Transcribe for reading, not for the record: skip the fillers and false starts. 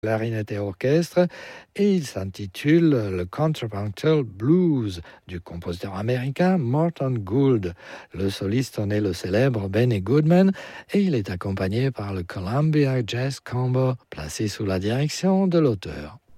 clarinette et orchestre et il s'intitule le Contrapuntal Blues du compositeur américain Morton Gould. Le soliste en est le célèbre Benny Goodman et il est accompagné par le Columbia Jazz Combo placé sous la direction de l'auteur.